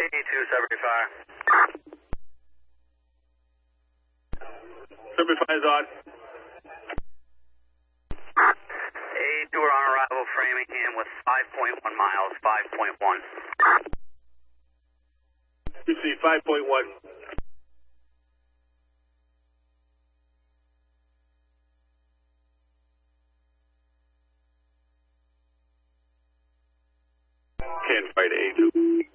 75. 75 is on. A2 are on arrival, Framingham with 5.1 miles, 5.1. We see 5.1. Can't fight A2.